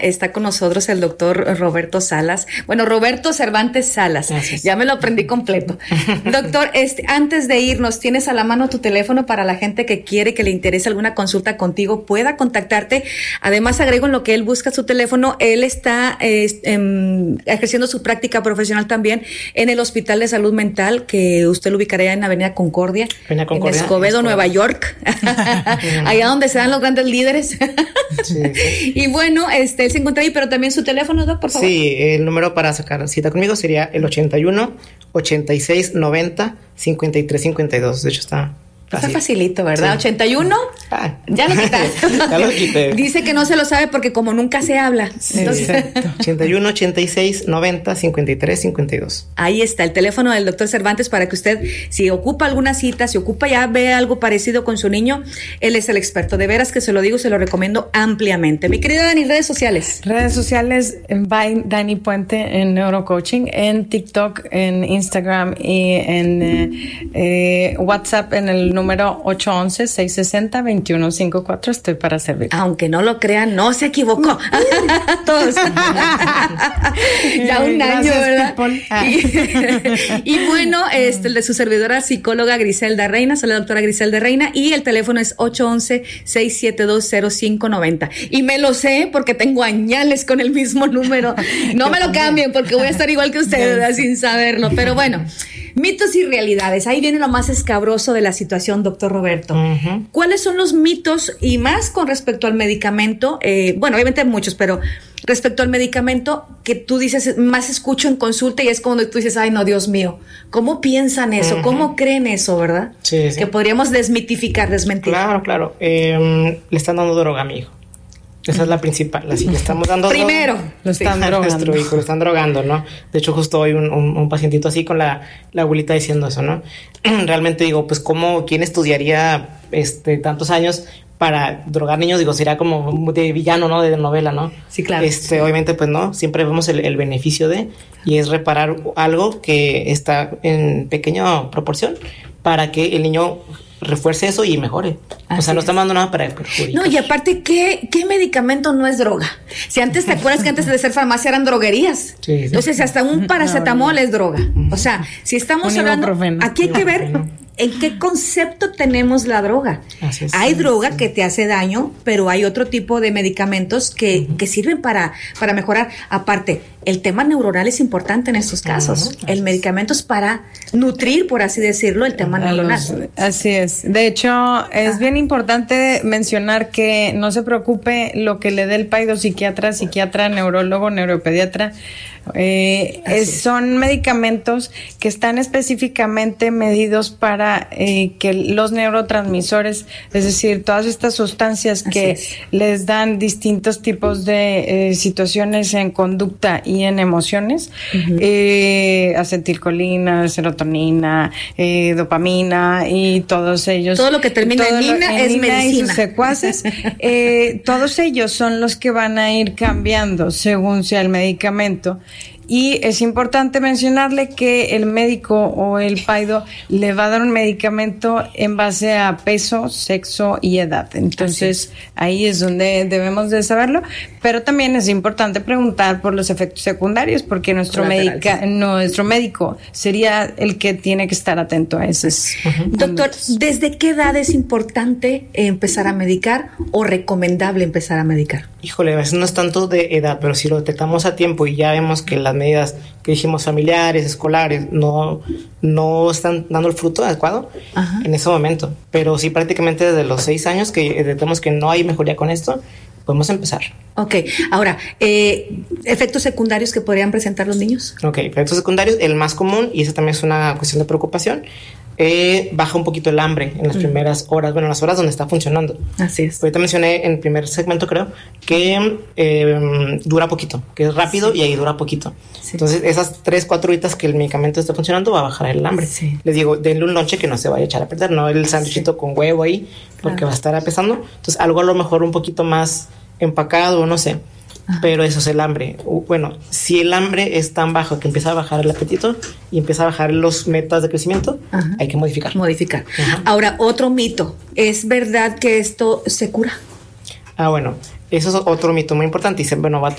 está con nosotros el doctor Roberto Salas. Bueno, Roberto Cervantes Salas. Gracias. Ya me lo aprendí completo. Doctor, antes de irnos, ¿tienes a la mano tu teléfono para la gente que quiere, que le interese alguna consulta contigo, pueda contactarte? Además, agrego en lo que él busca su teléfono, él está ejerciendo su práctica profesional también en el Hospital de Salud Mental, que usted lo ubicaría en Avenida Concordia, en Escobedo, Nueva York. Allá donde se dan los grandes líderes. Sí. Y bueno, él se encuentra ahí, pero también su teléfono, Doc, por favor. Sí, el número para sacar cita conmigo sería el 81 86 90 53 52. De hecho, está facilito, ¿verdad? Sí. 81, ya lo quitaste. Ya lo quité. Dice que no se lo sabe porque como nunca se habla. Sí, entonces... Exacto. 81 86 90 53 52. Ahí está el teléfono del doctor Cervantes para que usted, si ocupa alguna cita, si ocupa ya ve algo parecido con su niño, él es el experto. De veras que se lo digo, se lo recomiendo ampliamente. Mi querida Dani, redes sociales. Redes sociales, by Dani Puente en Neurocoaching, en TikTok, en Instagram y en WhatsApp en el número 811-660-2154. Estoy para servir. Aunque no lo crean, no se equivocó. Todos. Ya un año, ¿verdad? Y bueno, el de su servidora psicóloga Griselda Reina, soy la doctora Griselda Reina, y el teléfono es 811-672-0590. Y me lo sé porque tengo añales con el mismo número. No me lo cambien porque voy a estar igual que ustedes, ¿verdad? Sin saberlo. Pero bueno, mitos y realidades. Ahí viene lo más escabroso de la situación, doctor Roberto. Uh-huh. ¿Cuáles son los mitos y más con respecto al medicamento? Bueno, obviamente muchos, pero respecto al medicamento que tú dices, más escucho en consulta y es cuando tú dices, ay no, Dios mío, ¿cómo piensan eso? Uh-huh. ¿Cómo creen eso, verdad? Sí. Que podríamos desmentir. Claro. Le están dando droga a mi hijo. Esa es la principal, así le estamos dando primero lo están drogando. Nuestro hijo lo están drogando, ¿no? De hecho, justo hoy un pacientito así con la abuelita diciendo eso, ¿no? Realmente digo, pues quién estudiaría tantos años para drogar niños, digo, sería como de villano, ¿no? De novela, ¿no? Sí, claro. Sí. Obviamente, pues no, siempre vemos el beneficio y es reparar algo que está en pequeña proporción para que el niño refuerce eso y mejore. Así o sea, no está mandando nada para perjudicar. No, y aparte, ¿qué medicamento no es droga? Si antes, ¿te acuerdas que antes de ser farmacia eran droguerías? Sí. Entonces, hasta un paracetamol es droga. O sea, si estamos hablando... Aquí hay que ver en qué concepto tenemos la droga. Hay droga que te hace daño, pero hay otro tipo de medicamentos que sirven para mejorar. Aparte, el tema neuronal es importante en estos casos. El medicamento es para nutrir, por así decirlo, el tema neuronal. Así es. De hecho, es bien importante mencionar que no se preocupe lo que le dé el psiquiatra, neurólogo, neuropediatra. Son medicamentos que están específicamente medidos para que los neurotransmisores, es decir, todas estas sustancias que les dan distintos tipos de situaciones en conducta y en emociones, acetilcolina, serotonina, dopamina y todos ellos. Todo lo que termina en nina es medicina. Y sus secuaces, todos ellos son los que van a ir cambiando según sea el medicamento. Y es importante mencionarle que el médico o el PAIDO le va a dar un medicamento en base a peso, sexo y edad. Entonces, ahí es donde debemos de saberlo. Pero también es importante preguntar por los efectos secundarios, porque nuestro médico sería el que tiene que estar atento a esos. Doctor, ¿desde qué edad es importante empezar a medicar o recomendable empezar a medicar? Híjole, a veces no es tanto de edad, pero si lo detectamos a tiempo y ya vemos que las medidas que dijimos familiares, escolares, no están dando el fruto adecuado en ese momento. Pero sí, prácticamente desde los 6 años que detectamos que no hay mejoría con esto, podemos empezar. Ok, ahora, ¿efectos secundarios que podrían presentar los niños? Ok, efectos secundarios, el más común, y eso también es una cuestión de preocupación, baja un poquito el hambre en las primeras horas, bueno, las horas donde está funcionando. Así es. Ahorita mencioné en el primer segmento, creo, que dura poquito, que es rápido y ahí dura poquito. Sí. Entonces, esas 3-4 horitas que el medicamento está funcionando va a bajar el hambre. Sí. Les digo, denle un lonche que no se vaya a echar a perder, no el sándwichito con huevo ahí, porque va a estar pesando. Entonces, algo a lo mejor un poquito más empacado, no sé. Pero eso es el hambre. Bueno, si el hambre es tan bajo que empieza a bajar el apetito y empieza a bajar los metas de crecimiento, hay que modificar. Ahora, otro mito. ¿Es verdad que esto se cura? Bueno, Eso es otro mito muy importante. Dicen, bueno, va a